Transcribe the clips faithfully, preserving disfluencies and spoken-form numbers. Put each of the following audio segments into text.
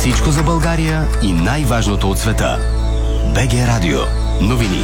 Всичко за България и най-важното от света. БГ Радио. Новини.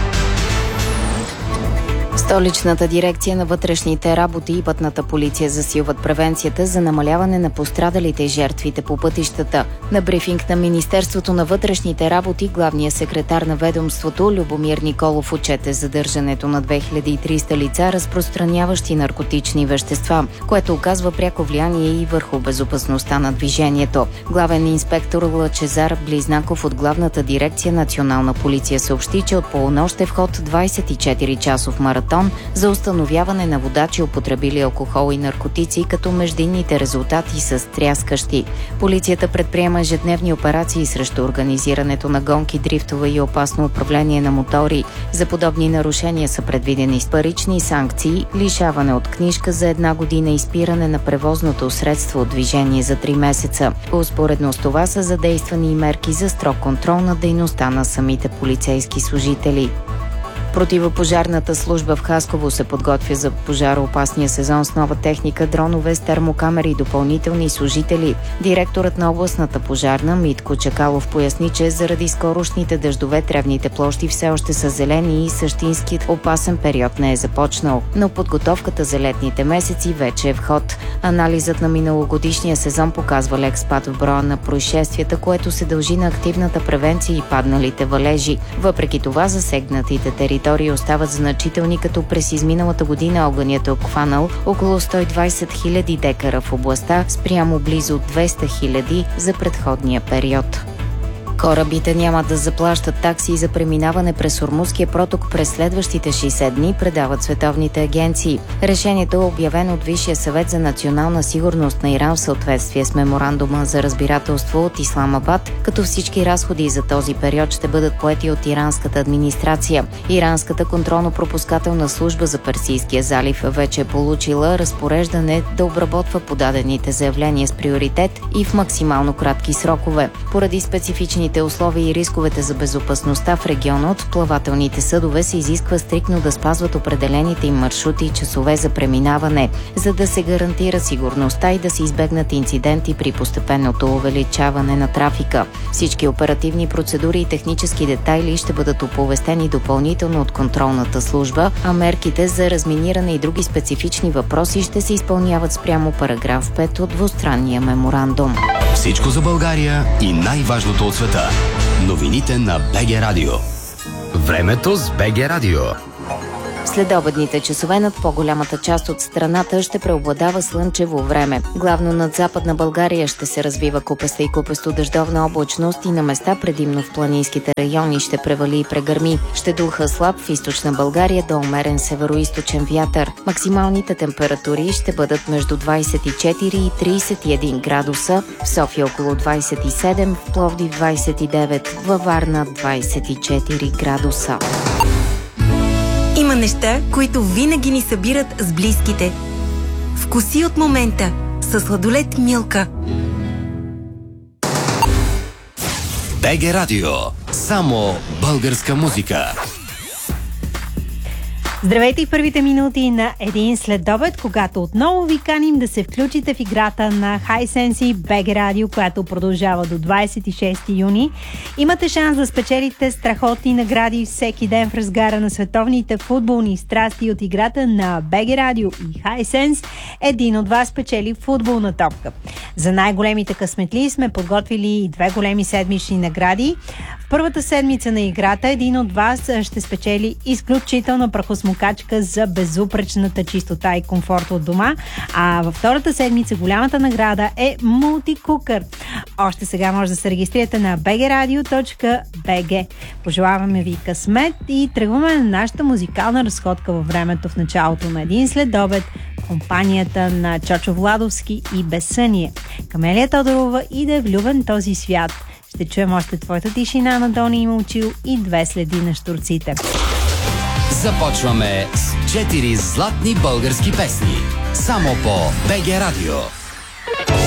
Столичната дирекция на вътрешните работи и пътната полиция засилват превенцията за намаляване на пострадалите и жертвите по пътищата. На брифинг на Министерството на вътрешните работи главният секретар на ведомството Любомир Николов отчете задържането на две хиляди и триста лица, разпространяващи наркотични вещества, което оказва пряко влияние и върху безопасността на движението. Главен инспектор Лъчезар Близнаков от главната дирекция Национална полиция съобщи, че от полунощ е в ход двадесет и четири часов маратон за установяване на водачи, употребили алкохол и наркотици, като междинните резултати са стряскащи. Полицията предприема ежедневни операции срещу организирането на гонки, дрифтове и опасно управление на мотори. За подобни нарушения са предвидени парични санкции, лишаване от книжка за една година и спиране на превозното средство от движение за три месеца. Успоредно с това са задействани и мерки за строг контрол на дейността на самите полицейски служители. Противопожарната служба в Хасково се подготвя за пожароопасния сезон с нова техника, дронове с термокамери и допълнителни служители. Директорът на областната пожарна Митко Чакалов поясни, че заради скорошните дъждове тревните площи все още са зелени и същинският опасен период не е започнал, но подготовката за летните месеци вече е в ход. Анализът на миналогодишния сезон показва лек спад в броя на происшествията, което се дължи на активната превенция и падналите валежи. Въпреки това засегнатите територии остават значителни, като през изминалата година огънят е обхванал около сто и двадесет хиляди декара в областта, спрямо близо двеста хиляди за предходния период. Корабите няма да заплащат такси за преминаване през Ормузския проток през следващите шейсет дни, предават световните агенции. Решението е обявено от Висшия съвет за национална сигурност на Иран в съответствие с меморандума за разбирателство от Исламабад, като всички разходи за този период ще бъдат поети от иранската администрация. Иранската контролно-пропускателна служба за Персийския залив вече е получила разпореждане да обработва подадените заявления с приоритет и в максимално кратки срокове. Поради специфичните условия и рисковете за безопасността в региона, от плавателните съдове се изисква стриктно да спазват определените им маршрути и часове за преминаване, за да се гарантира сигурността и да се избегнат инциденти при постепенното увеличаване на трафика. Всички оперативни процедури и технически детайли ще бъдат оповестени допълнително от контролната служба, а мерките за разминиране и други специфични въпроси ще се изпълняват спрямо параграф пет от двустранния меморандум. Всичко за България и най-важното от света. Новините на БГ Радио. Времето с БГ Радио. Следобедните часове над по-голямата част от страната ще преобладава слънчево време. Главно над Западна България ще се развива купеста и купесто дъждовна облачност и на места предимно в планинските райони ще превали и прегърми. Ще духа слаб в Източна България до умерен североизточен вятър. Максималните температури ще бъдат между двадесет и четири и тридесет и един градуса, в София около двадесет и седем, в Пловдив двадесет и девет, във Варна двадесет и четири градуса. Има неща, които винаги ни събират с близките. Вкуси от момента с сладолед Милка. БГ Радио. Само българска музика. Здравейте в първите минути на един следобед, когато отново ви каним да се включите в играта на Hisense и БГ Радио, която продължава до двадесет и шести юни. Имате шанс да спечелите страхотни награди всеки ден в разгара на световните футболни страсти от играта на БГ Радио и Hisense. Един от вас спечели футболна топка. За най-големите късметли сме подготвили и две големи седмични награди. В първата седмица на играта един от вас ще спечели изключителна прахосмокачка за безупречната чистота и комфорт от дома, а във втората седмица голямата награда е мултикукър. Още сега може да се регистрирате на би джи радио точка би джи. Пожелаваме ви късмет и тръгваме на нашата музикална разходка във времето в началото на един следобед. Компанията на Чочо Владовски и Безсъние. Камелия Тодорова и да е влюбен този свят. Ще чуем още Твоята тишина на Дони и Момчил и Две следи на щурците. Започваме с четири златни български песни. Само по БГ Радио.